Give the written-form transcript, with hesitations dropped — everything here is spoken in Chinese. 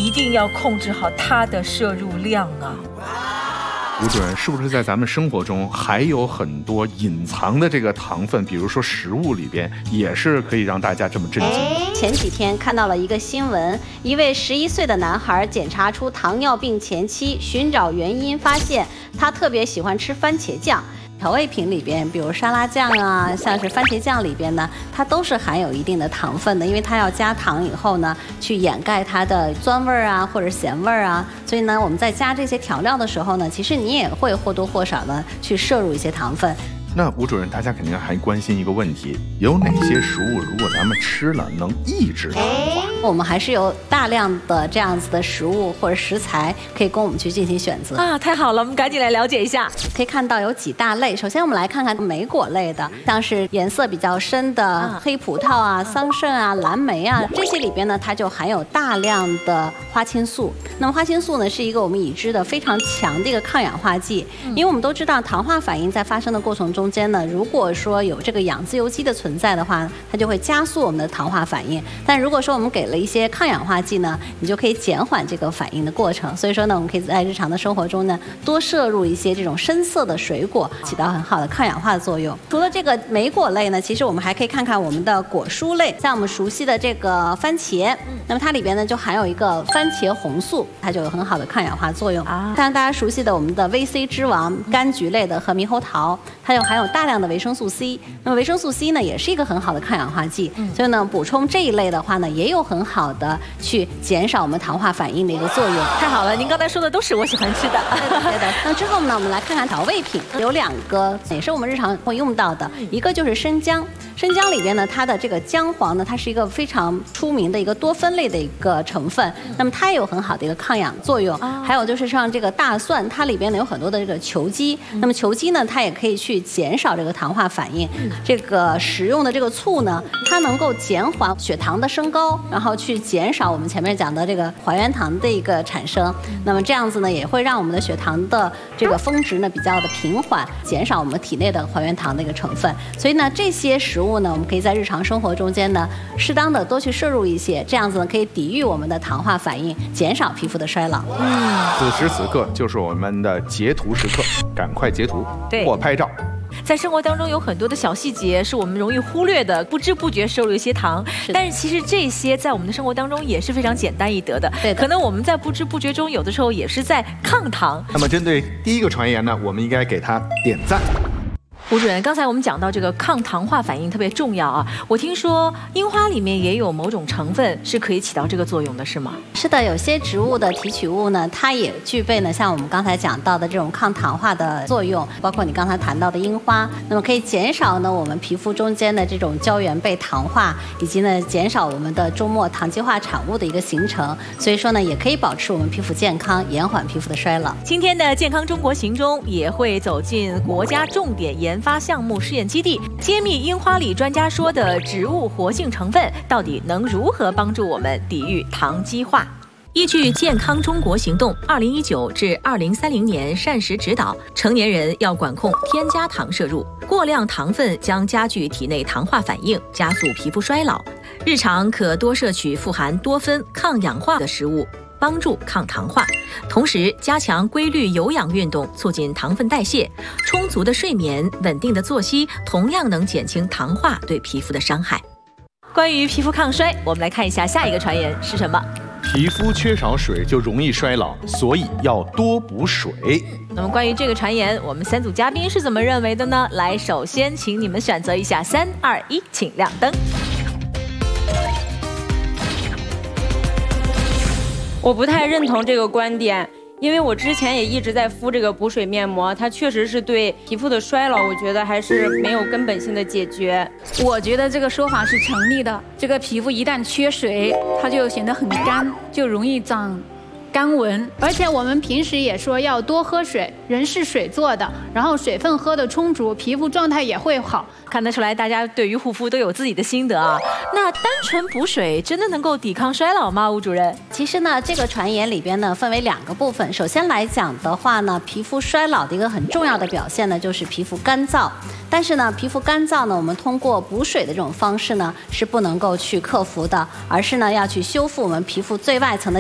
一定要控制好它的摄入量啊。 吴主任，是不是在咱们生活中还有很多隐藏的这个糖分，比如说食物里边也是可以让大家这么震惊的？ 前几天看到了一个新闻，一位11岁的男孩检查出糖尿病前期，寻找原因，发现他特别喜欢吃番茄酱。调味品里边，比如沙拉酱啊，像是番茄酱里边呢，它都是含有一定的糖分的，因为它要加糖以后呢，去掩盖它的酸味啊或者咸味啊，所以呢，我们在加这些调料的时候呢，其实你也会或多或少的去摄入一些糖分。 那吴主任，大家肯定还关心一个问题，有哪些食物如果咱们吃了能抑制糖化？ 我们还是有大量的这样子的食物或者食材可以供我们去进行选择啊！太好了，我们赶紧来了解一下。 可以看到有几大类，首先我们来看看莓果类的，像是颜色比较深的黑葡萄啊、桑葚啊、蓝莓啊，这些里边呢，它就含有大量的花青素。那么花青素呢，是一个我们已知的非常强的一个抗氧化剂，因为我们都知道糖化反应在发生的过程中间呢，如果说有这个氧自由基的存在的话，它就会加速我们的糖化反应。但如果说我们给了一些抗氧化剂呢，你就可以减缓这个反应的过程。所以说呢，我们可以在日常的生活中呢，多摄入一些这种深色的水果，起到很好的抗氧化的作用。除了这个莓果类呢，其实我们还可以看看我们的果蔬类，像我们熟悉的这个番茄，那么它里边呢就含有一个番茄红素，它就有很好的抗氧化作用啊。像大家熟悉的我们的 VC 之王柑橘类的和猕猴桃，它又含有大量的维生素 C。那么维生素 C 呢，也是一个很好的抗氧化剂，所以呢，补充这一类的话呢，也有很好的去减少我们糖化反应的一个作用。 太好了，您刚才说的都是我喜欢吃的。 对的。那之后呢，我们来看看调味品，有2个也是我们日常会用到的，一个就是生姜。生姜里边呢，它的这个姜黄呢，它是一个非常出名的一个多酚类的一个成分，那么它也有很好的一个抗氧作用。还有就是像这个大蒜，它里边呢有很多的这个球基，那么球基呢，它也可以去减少这个糖化反应。这个食用的这个醋呢，它能够减缓血糖的升高，然后去减少我们前面讲的这个还原糖的一个产生。那么这样子呢，也会让我们的血糖的这个峰值呢比较的平缓，减少我们体内的还原糖的一个成分。所以呢，这些食物呢，我们可以在日常生活中间呢，适当的多去摄入一些，这样子呢可以抵御我们的糖化反应，减少皮肤的衰老。 此时此刻就是我们的截图时刻，赶快截图或拍照。 在生活当中有很多的小细节是我们容易忽略的，不知不觉摄入一些糖，但是其实这些在我们的生活当中也是非常简单易得的。 对的， 可能我们在不知不觉中，有的时候也是在抗糖。 那么针对第一个传言呢，我们应该给他点赞。 吴主任，刚才我们讲到这个抗糖化反应特别重要啊，我听说樱花里面也有某种成分是可以起到这个作用的，是吗？ 是的，有些植物的提取物呢，它也具备呢像我们刚才讲到的这种抗糖化的作用，包括你刚才谈到的樱花，那么可以减少呢我们皮肤中间的这种胶原被糖化，以及呢减少我们的周末糖基化产物的一个形成，所以说呢也可以保持我们皮肤健康，延缓皮肤的衰老。 今天的健康中国行中也会走进国家重点研发项目试验基地，揭秘樱花里专家说的植物活性成分到底能如何帮助我们抵御糖基化。依据健康中国行动2019至2030年膳食指导，成年人要管控添加糖摄入，过量糖分将加剧体内糖化反应，加速皮肤衰老。日常可多摄取富含多酚、抗氧化的食物，帮助抗糖化，同时加强规律有氧运动，促进糖分代谢。充足的睡眠、稳定的作息，同样能减轻糖化对皮肤的伤害。关于皮肤抗衰，我们来看一下下一个传言是什么？ 皮肤缺少水就容易衰老，所以要多补水。 那么关于这个传言，我们3组嘉宾是怎么认为的呢？来，首先请你们选择一下，3、2、1，请亮灯。 我不太认同这个观点，因为我之前也一直在敷这个补水面膜，它确实是对皮肤的衰老，我觉得还是没有根本性的解决。 我觉得这个说法是成立的。这个皮肤一旦缺水，它就显得很干，就容易长干纹。而且我们平时也说要多喝水，人是水做的，然后水分喝得充足，皮肤状态也会好。 看得出来，大家对于护肤都有自己的心得啊。那单纯补水真的能够抵抗衰老吗？吴主任？ 其实呢，这个传言里边呢分为2个部分。首先来讲的话呢，皮肤衰老的一个很重要的表现呢，就是皮肤干燥。但是呢，皮肤干燥呢，我们通过补水的这种方式呢，是不能够去克服的，而是呢要去修复我们皮肤最外层的